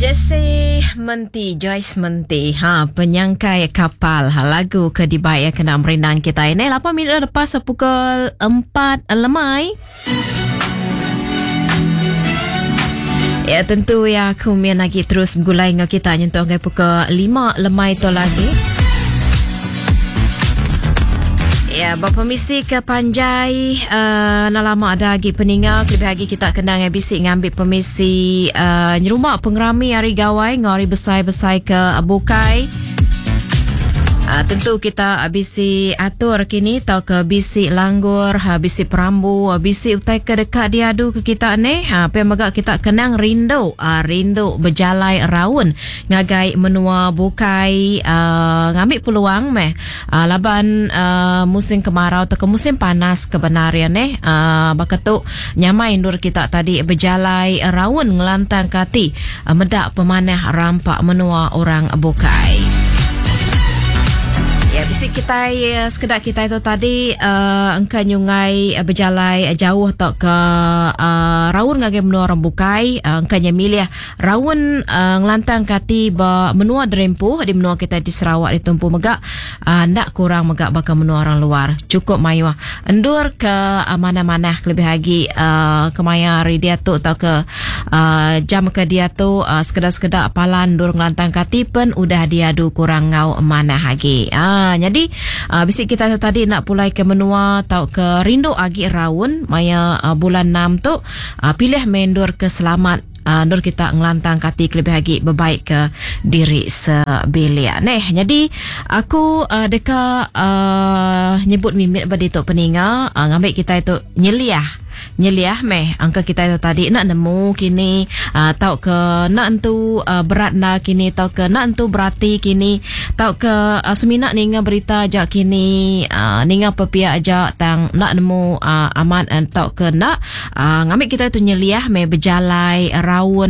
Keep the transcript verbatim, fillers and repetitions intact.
Jesse Menti, Joyce Menti, ha, penyangkai kapal, ha, lagu kedibai yang kena merenang kita ini. lapan minit lepas pukul empat lemai. Ya, tentu ya aku mian lagi terus bergulai dengan kita nyentuh ke pukul lima lemai tu lagi. Ya, bapa misi ke Panjai, uh, nak lama ada lagi peninggal, lebih lagi kita kena dengan bisik ngambil permisi uh, nyerumah pengerami hari gawai, ngari besai-besai ke Bukai. Uh, tentu kita bisi atur kini tau ke bisi langgur, ha, bisi perambu, bisi utai ke dekat diadu ke kita ni. Ha, apa yang magak kita kenang rindu, uh, rindu berjalai raun ngagai menua Bukai, uh, ngambil peluang meh uh, laban uh, musim kemarau atau ke musim panas kebenarnya ni. Uh, Bakatuk nyamai indur kita tadi berjalai raun ngelantang kati uh, medak pemanah rampak menua orang Bukai. Ya, bisik kita ya, sekedar kita itu tadi uh, engkau nyungai uh, berjalai uh, jauh atau ke uh, raun ngagai menua orang Bukai, uh, engkau nyamilih raun uh, ngelantang kati ba menua Derempuh di menua kita di Sarawak di Tumpu Megak, uh, ndak kurang megak bakal menua orang luar. Cukup mayuah endur ke uh, mana-mana lebih lagi uh, ke maya hari dia tu atau ke uh, jam ke dia tu uh, sekedar-sekedar palan dur ngelantang kati pun udah diadu kurang ngau mana lagi. Ah, Ha, jadi uh, bisik kita tu tadi nak pulai ke menua atau ke rindu agi raun maya uh, bulan enam tu uh, pilih mendur ke selamat. Uh, nur kita ngelantang kati lebih lagi berbaik ke diri sebelia. Neh, jadi aku uh, deka uh, nyebut mimit badi tok peninga uh, ngambil kita itu nyeliah nyeliah meh angka kita itu tadi nak nemu kini uh, tau ke nak entu uh, berat nak kini tau ke nak entu berarti kini tau ke uh, seminak ninga berita aja kini uh, ninga pepia aja tang nak nemu uh, aman uh, tau ke nak uh, ngambil kita itu nyeliah meh berjalai raun